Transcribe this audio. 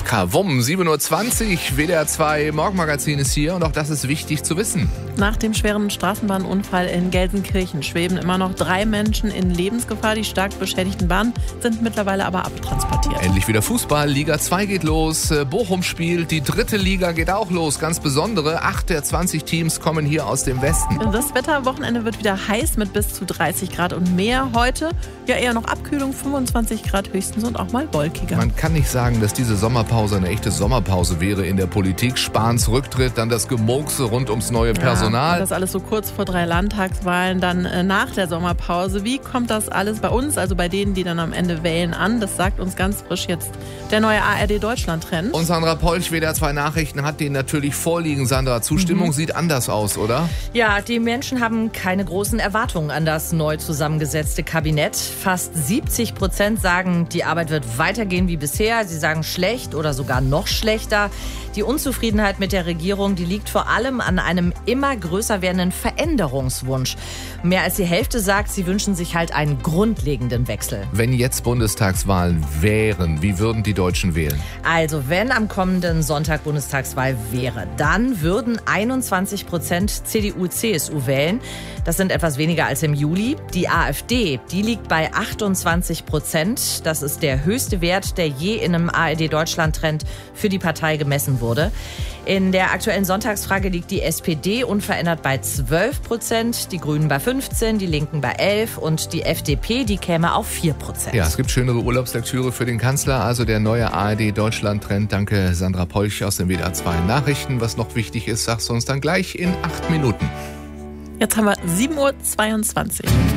Kawum, 7.20 Uhr, WDR 2 Morgenmagazin ist hier und auch das ist wichtig zu wissen. Nach dem schweren Straßenbahnunfall in Gelsenkirchen schweben immer noch 3 Menschen in Lebensgefahr. Die stark beschädigten Bahnen sind mittlerweile aber abtransportiert. Endlich wieder Fußball, Liga 2 geht los, Bochum spielt, die 3. Liga geht auch los. Ganz besondere, 8 der 20 Teams kommen hier aus dem Westen. Das Wetter am Wochenende wird wieder heiß mit bis zu 30 Grad und mehr. Heute ja eher noch Abkühlung, 25 Grad höchstens und auch mal wolkiger. Man kann nicht sagen, dass diese Sommerpause eine echte Sommerpause wäre in der Politik. Spahns Rücktritt, dann das Gemurkse rund ums neue Personal. Ja, das alles so kurz vor 3 Landtagswahlen, dann nach der Sommerpause. Wie kommt das alles bei uns, also bei denen, die dann am Ende wählen, an? Das sagt uns ganz frisch jetzt der neue ARD-Deutschland-Trend. Und Sandra Polch, WDR 2 Nachrichten, hat den natürlich vorliegen. Sandra, Zustimmung sieht anders aus, oder? Ja, die Menschen haben keine großen Erwartungen an das neu zusammengesetzte Kabinett. Fast 70% sagen, die Arbeit wird weitergehen wie bisher. Sie sagen schlecht oder sogar noch schlechter. Die Unzufriedenheit mit der Regierung, die liegt vor allem an einem immer größer werdenden Veränderungswunsch. Mehr als die Hälfte sagt, sie wünschen sich halt einen grundlegenden Wechsel. Wenn jetzt Bundestagswahlen wären, wie würden die Deutschen wählen? Also wenn am kommenden Sonntag Bundestagswahl wäre, dann würden 21% CDU, CSU wählen. Das sind etwas weniger als im Juli. Die AfD, die liegt bei 28%. Das ist der höchste Wert, der je in einem ARD-Deutschland-Trend für die Partei gemessen wurde. In der aktuellen Sonntagsfrage liegt die SPD unverändert bei 12%, die Grünen bei 15%, die Linken bei 11% und die FDP, die käme auf 4%. Ja, es gibt schönere Urlaubslektüre für den Kanzler, also der neue ARD-Deutschland-Trend. Danke, Sandra Polch aus den WDR 2 Nachrichten. Was noch wichtig ist, sagst du uns dann gleich in 8 Minuten. Jetzt haben wir 7.22 Uhr.